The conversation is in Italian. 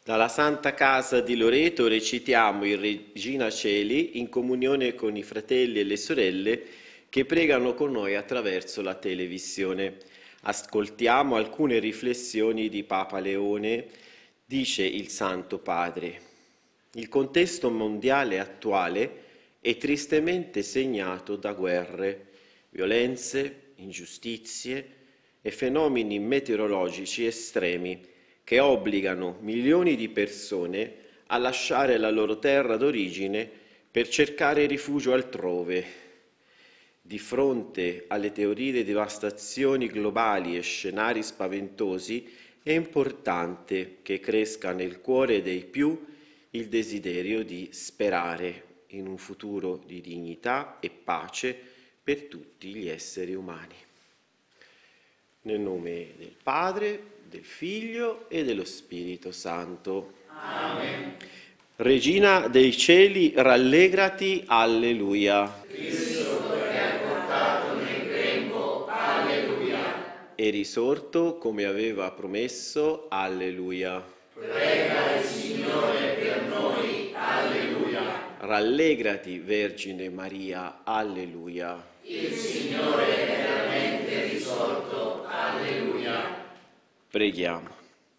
Dalla Santa Casa di Loreto recitiamo il Regina Coeli in comunione con i fratelli e le sorelle che pregano con noi attraverso la televisione. Ascoltiamo alcune riflessioni di Papa Leone. Dice il Santo Padre: il contesto mondiale attuale è tristemente segnato da guerre, violenze, ingiustizie e fenomeni meteorologici estremi che obbligano milioni di persone a lasciare la loro terra d'origine per cercare rifugio altrove. Di fronte alle teorie di devastazioni globali e scenari spaventosi, è importante che cresca nel cuore dei più il desiderio di sperare in un futuro di dignità e pace per tutti gli esseri umani. Nel nome del Padre, del Figlio e dello Spirito Santo. Amen. Regina dei cieli, rallegrati, alleluia. Cristo che hai portato nel grembo, alleluia. È risorto come aveva promesso, alleluia. Prega il Signore per noi, alleluia. Rallegrati, Vergine Maria, alleluia. Il Signore è veramente risorto, alleluia. Preghiamo.